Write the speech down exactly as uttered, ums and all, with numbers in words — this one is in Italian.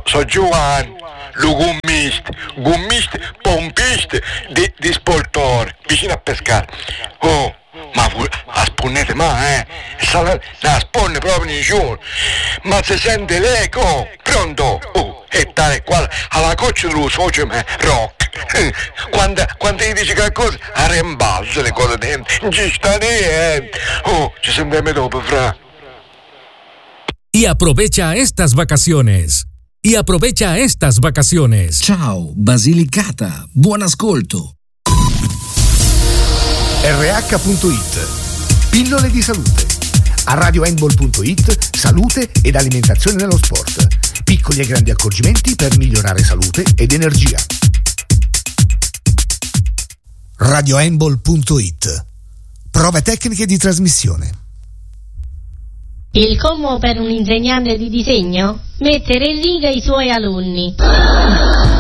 so Giovanni, lo gommista, gommista, pompista di, di Spoltore, vicino a pescare. Oh, ma voi la sponnete mai, eh? Sala, la sponne proprio in giù. Ma si sente l'eco, pronto? Oh, e tale qua, alla coccia dello socio me, rock. Quando, quando gli dici qualcosa, a rimbalzo le cose dentro, non ci sta niente. Oh, ci sentiamo dopo, fra. Y aprovecha estas vacaciones. Y aprovecha estas vacaciones. Ciao, Basilicata. Buon ascolto. R H punto it. Pillole di salute. A radio handball punto it, salute ed alimentazione nello sport. Piccoli e grandi accorgimenti per migliorare salute ed energia. radio handball punto it. Prove tecniche di trasmissione. Il commo per un insegnante di disegno? Mettere in riga i suoi alunni.